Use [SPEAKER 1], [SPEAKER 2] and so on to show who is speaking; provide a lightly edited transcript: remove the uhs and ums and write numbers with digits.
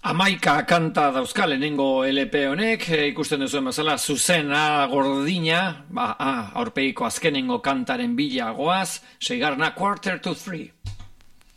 [SPEAKER 1] Hamaika kanta dauzka lehenengo LP honek, ikusten duzuen bezala, zuzena gordina, aurpegiko azkenengo kantaren bila goaz, 6:45.